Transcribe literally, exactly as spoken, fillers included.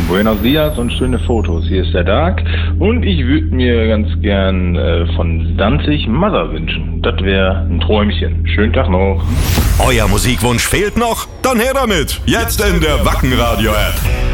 Buenos Dias und schöne Fotos. Hier ist der Dark und ich würde mir ganz gern äh, von Danzig Mother wünschen. Das wäre ein Träumchen. Schönen Tag noch. Euer Musikwunsch fehlt noch? Dann her damit. Jetzt in der Wacken Radio App.